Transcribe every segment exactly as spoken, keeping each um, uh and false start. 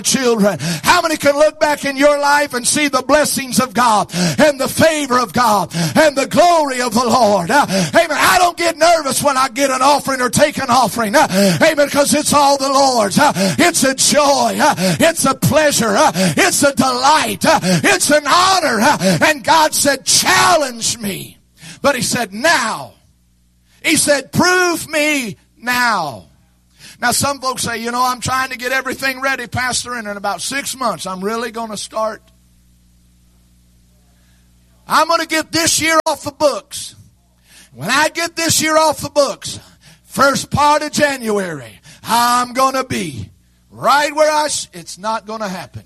children. How many can look back in your life and see the blessings of God and the favor of God and the glory of the Lord? Uh, amen. I don't get nervous when I get an offering or take an offering. Uh, amen. Because it's all the Lord's. Uh, it's a joy. Uh, it's a pleasure. Uh, it's a delight. Uh, it's an honor. Uh, and God said, challenge me. But he said, now. He said, prove me now. Now, some folks say, you know, I'm trying to get everything ready, Pastor, and in about six months, I'm really going to start. I'm going to get this year off the books. When I get this year off the books, first part of January, I'm going to be right where I... It's not going to happen.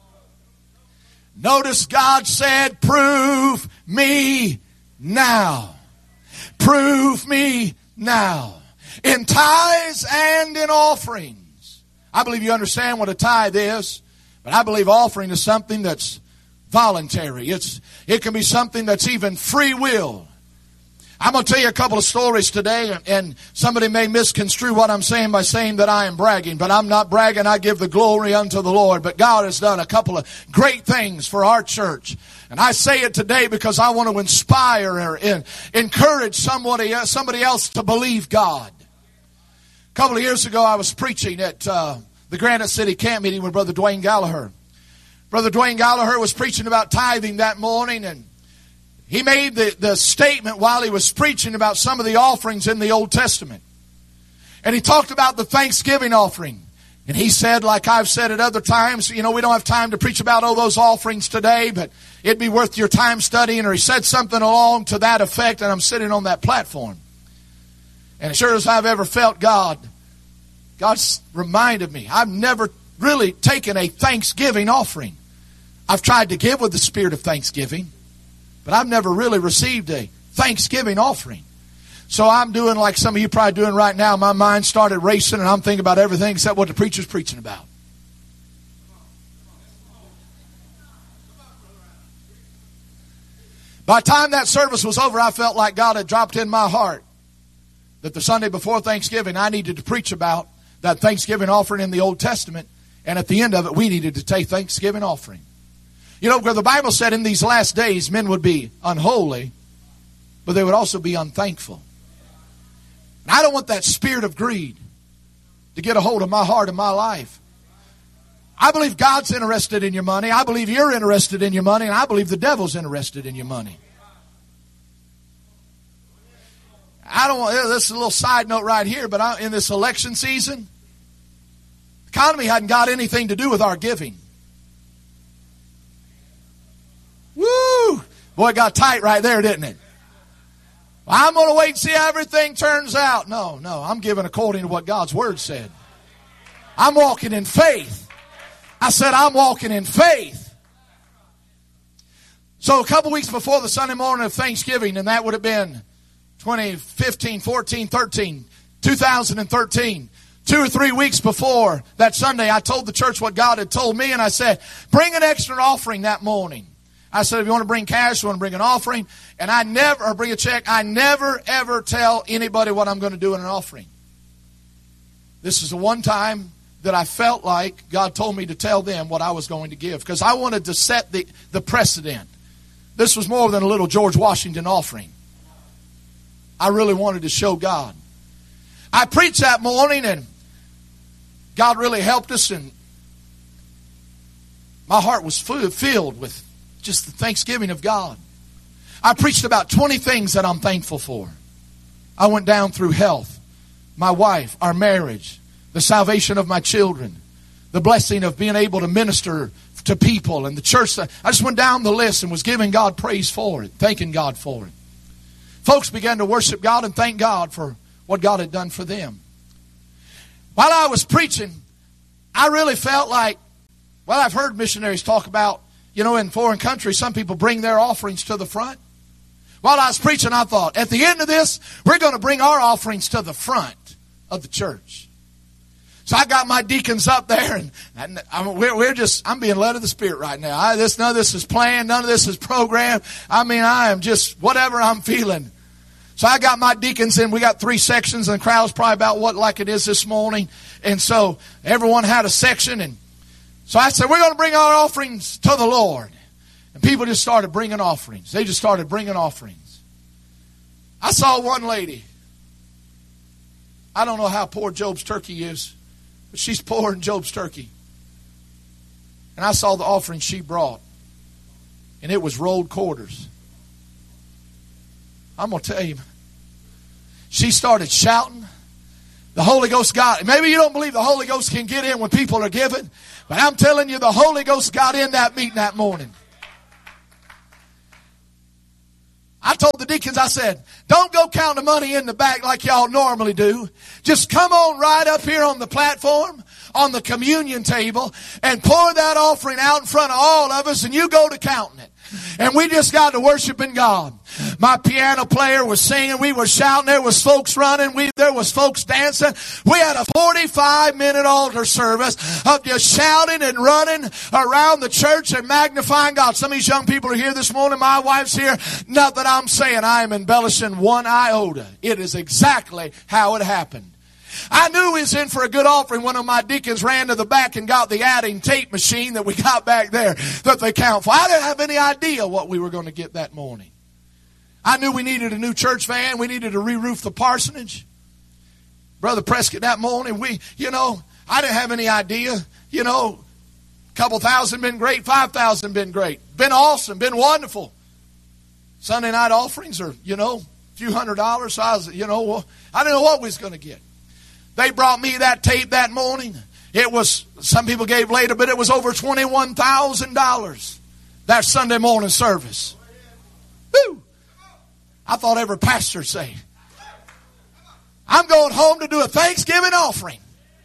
Notice God said, prove me now. Prove me now. In tithes and in offerings. I believe you understand what a tithe is. But I believe offering is something that's voluntary. It's, it can be something that's even free will. I'm going to tell you a couple of stories today, and somebody may misconstrue what I'm saying by saying that I am bragging, but I'm not bragging. I give the glory unto the Lord. But God has done a couple of great things for our church. And I say it today because I want to inspire or encourage somebody, somebody else to believe God. A couple of years ago, I was preaching at uh, the Granite City camp meeting with Brother Dwayne Gallagher. Brother Dwayne Gallagher was preaching about tithing that morning, and he made the, the statement while he was preaching about some of the offerings in the Old Testament. And he talked about the Thanksgiving offering. And he said, like I've said at other times, you know, we don't have time to preach about all those offerings today, but it'd be worth your time studying. Or he said something along to that effect, and I'm sitting on that platform. And as sure as I've ever felt God, God's reminded me, I've never really taken a Thanksgiving offering. I've tried to give with the spirit of thanksgiving, but I've never really received a Thanksgiving offering. So I'm doing like some of you probably doing right now. My mind started racing, and I'm thinking about everything except what the preacher's preaching about. By the time that service was over, I felt like God had dropped in my heart that the Sunday before Thanksgiving, I needed to preach about that Thanksgiving offering in the Old Testament. And at the end of it, we needed to take Thanksgiving offering. You know, where the Bible said in these last days, men would be unholy, but they would also be unthankful. And I don't want that spirit of greed to get a hold of my heart and my life. I believe God's interested in your money. I believe you're interested in your money. And I believe the devil's interested in your money. I don't want, this is a little side note right here, but I, in this election season, the economy hadn't got anything to do with our giving. Woo! Boy, it got tight right there, didn't it? Well, I'm going to wait and see how everything turns out. No, no, I'm giving according to what God's Word said. I'm walking in faith. I said I'm walking in faith. So a couple weeks before the Sunday morning of Thanksgiving, and that would have been twenty fifteen, fourteen, thirteen, two thousand thirteen. Two or three weeks before that Sunday, I told the church what God had told me, and I said, bring an extra offering that morning. I said, if you want to bring cash, you want to bring an offering, and I never, or bring a check, I never, ever tell anybody what I'm going to do in an offering. This is the one time that I felt like God told me to tell them what I was going to give, because I wanted to set the, the precedent. This was more than a little George Washington offering. I really wanted to show God. I preached that morning, and God really helped us, and my heart was filled with just the thanksgiving of God. I preached about twenty things that I'm thankful for. I went down through health, my wife, our marriage, the salvation of my children, the blessing of being able to minister to people, and the church. I just went down the list and was giving God praise for it, thanking God for it. Folks began to worship God and thank God for what God had done for them. While I was preaching, I really felt like, well, I've heard missionaries talk about, you know, in foreign countries, some people bring their offerings to the front. While I was preaching, I thought, at the end of this, we're going to bring our offerings to the front of the church. So I got my deacons up there, and, and I'm, we're, we're just, I'm being led of the Spirit right now. I, this, none of this is planned. None of this is programmed. I mean, I am just whatever I'm feeling. So I got my deacons in. We got three sections, and the crowd's probably about what like it is this morning. And so everyone had a section, and So I said, we're going to bring our offerings to the Lord. And people just started bringing offerings. They just started bringing offerings. I saw one lady. I don't know how poor Job's turkey is, but she's poorer than Job's turkey. And I saw the offering she brought. And it was rolled quarters. I'm going to tell you. She started shouting. The Holy Ghost got it. Maybe you don't believe the Holy Ghost can get in when people are giving. But I'm telling you, the Holy Ghost got in that meeting that morning. I told the deacons, I said, don't go count the money in the back like y'all normally do. Just come on right up here on the platform, on the communion table, and pour that offering out in front of all of us, and you go to counting it. And we just got to worshiping God. My piano player was singing. We were shouting. There was folks running. We, there was folks dancing. We had a forty-five minute altar service of just shouting and running around the church and magnifying God. Some of these young people are here this morning. My wife's here. Not that I'm saying I am embellishing one iota. It is exactly how it happened. I knew we was in for a good offering. One of my deacons ran to the back and got the adding tape machine that we got back there that they count for. I didn't have any idea what we were going to get that morning. I knew we needed a new church van. We needed to re-roof the parsonage. Brother Prescott, that morning, we, you know, I didn't have any idea. You know, a couple thousand been great, five thousand been great. Been awesome, been wonderful. Sunday night offerings are, you know, a few hundred dollars. So I was, you know, I didn't know what we was going to get. They brought me that tape that morning. It was, some people gave later, but it was over twenty-one thousand dollars. That Sunday morning service. Woo! I thought every pastor would say, I'm going home to do a Thanksgiving offering.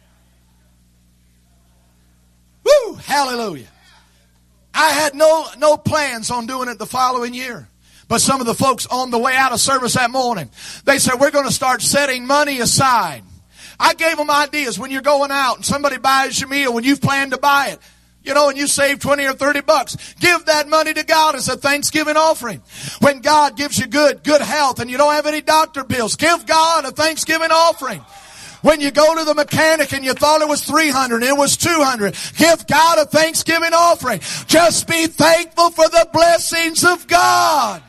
Woo! Hallelujah. I had no, no plans on doing it the following year. But some of the folks on the way out of service that morning, they said, we're going to start setting money aside. I gave them ideas. When you're going out and somebody buys your meal, when you've planned to buy it, you know, and you save twenty or thirty bucks, give that money to God as a Thanksgiving offering. When God gives you good, good health and you don't have any doctor bills, give God a Thanksgiving offering. When you go to the mechanic and you thought it was three hundred and it was two hundred, give God a Thanksgiving offering. Just be thankful for the blessings of God.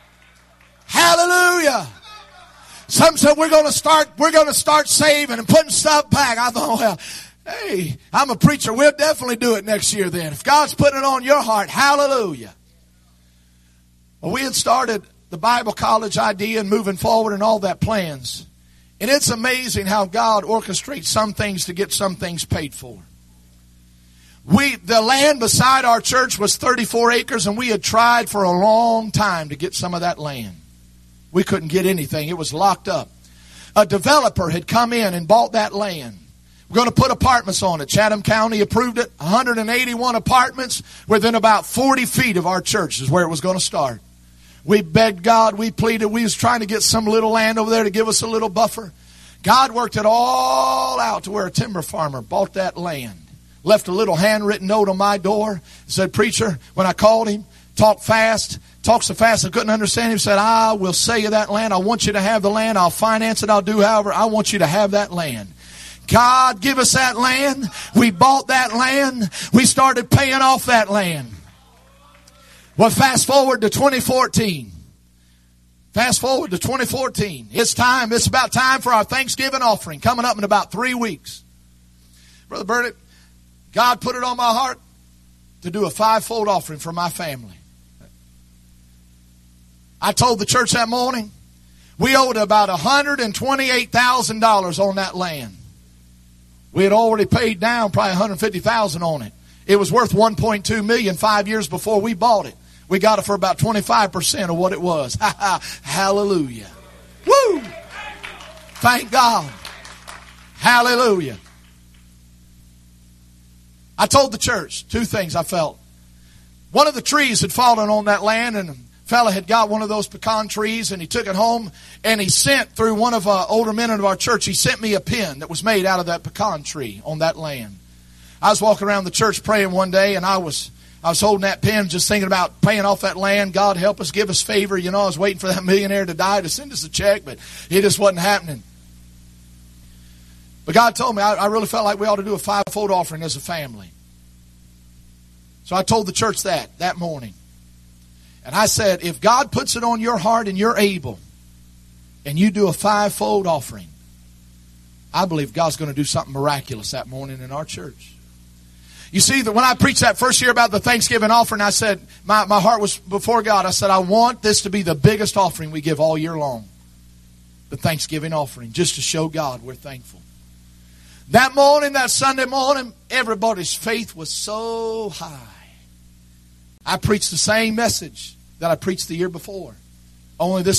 Hallelujah. Some said we're going to start, we're going to start saving and putting stuff back. I thought, well, hey, I'm a preacher. We'll definitely do it next year then. If God's putting it on your heart, hallelujah. Well, we had started the Bible college idea and moving forward and all that plans. And it's amazing how God orchestrates some things to get some things paid for. We, the land beside our church was thirty-four acres, and we had tried for a long time to get some of that land. We couldn't get anything. It was locked up. A developer had come in and bought that land. We're going to put apartments on it. Chatham County approved it. one hundred eighty-one apartments within about forty feet of our church is where it was going to start. We begged God. We pleaded. We was trying to get some little land over there to give us a little buffer. God worked it all out to where a timber farmer bought that land. Left a little handwritten note on my door. Said, preacher, when I called him, talked fast, talked so fast I couldn't understand him, said, I will sell you that land. I want you to have the land. I'll finance it. I'll do however. I want you to have that land. God, give us that land. We bought that land. We started paying off that land. Well, fast forward to twenty fourteen. Fast forward to twenty fourteen. It's time. It's about time for our Thanksgiving offering coming up in about three weeks. Brother Burnett, God put it on my heart to do a five-fold offering for my family. I told the church that morning we owed about one hundred twenty-eight thousand dollars on that land. We had already paid down probably one hundred fifty thousand dollars on it. It was worth one point two million dollars five years before we bought it. We got it for about twenty-five percent of what it was. Hallelujah. Woo! Thank God. Hallelujah. I told the church two things I felt. One of the trees had fallen on that land, and a fella had got one of those pecan trees, and he took it home, and he sent through one of the older men of our church, he sent me a pin that was made out of that pecan tree on that land. I was walking around the church praying one day, and I was I was holding that pen just thinking about paying off that land. God help us, give us favor. You know, I was waiting for that millionaire to die to send us a check, but it just wasn't happening. But God told me I, I really felt like we ought to do a five-fold offering as a family. So I told the church that, that morning. And I said, if God puts it on your heart and you're able, and you do a fivefold offering, I believe God's going to do something miraculous that morning in our church. You see, that when I preached that first year about the Thanksgiving offering, I said, my, my heart was before God. I said, I want this to be the biggest offering we give all year long. The Thanksgiving offering, just to show God we're thankful. That morning, that Sunday morning, everybody's faith was so high. I preached the same message that I preached the year before. Only this